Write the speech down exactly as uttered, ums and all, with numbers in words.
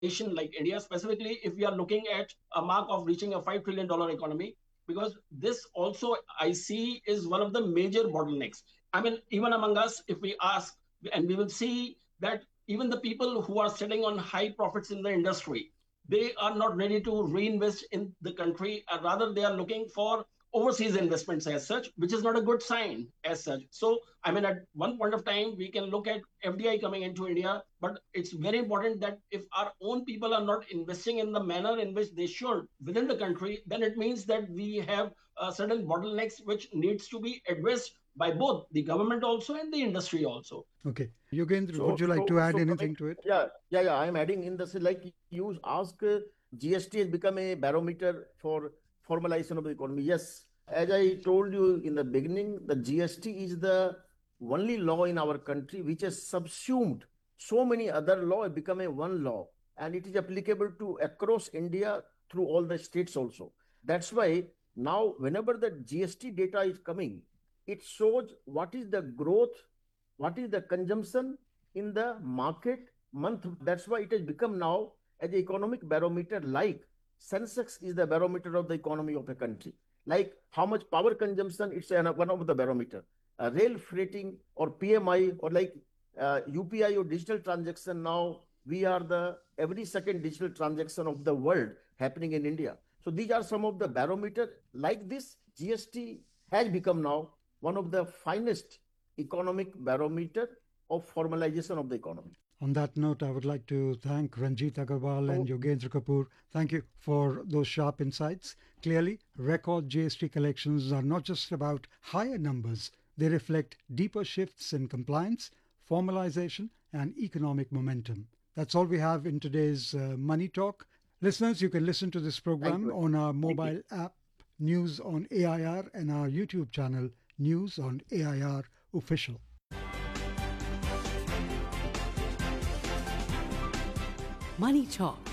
nation like India, specifically if we are looking at a mark of reaching a five trillion dollar economy, because this also I see is one of the major bottlenecks. I mean, even among us, if we ask, and we will see that even the people who are sitting on high profits in the industry, they are not ready to reinvest in the country. Uh, rather, they are looking for overseas investments as such, which is not a good sign as such. So, I mean, at one point of time, we can look at F D I coming into India, but it's very important that if our own people are not investing in the manner in which they should within the country, then it means that we have uh, certain bottlenecks which needs to be addressed by both the government also and the industry also. Okay. Yogendra, would So, you like to so, add so coming, anything to it? yeah, yeah, yeah. I'm adding in this, like you ask, uh, G S T has become a barometer for formalization of the economy. Yes, as I told you in the beginning, the G S T is the only law in our country which has subsumed so many other law, become a one law, and it is applicable to across India through all the states also. That's why now, whenever the G S T data is coming, it shows what is the growth, what is the consumption in the market month. That's why it has become now as an economic barometer. Like Sensex is the barometer of the economy of a country. Like how much power consumption, it's an, one of the barometer. Uh, rail freighting or P M I or like uh, U P I or digital transaction. Now we are the every second digital transaction of the world happening in India. So these are some of the barometer. Like this, G S T has become now one of the finest economic barometer of formalization of the economy. On that note, I would like to thank Ranjit Agarwal and So, Yogendra Kapoor. Thank you for those sharp insights. Clearly, record G S T collections are not just about higher numbers, they reflect deeper shifts in compliance, formalization, and economic momentum. That's all we have in today's uh, Money Talk. Listeners, you can listen to this thank program you. on our Thank you. mobile app, News on A I R, and our YouTube channel, News on A I R Official. Money Talk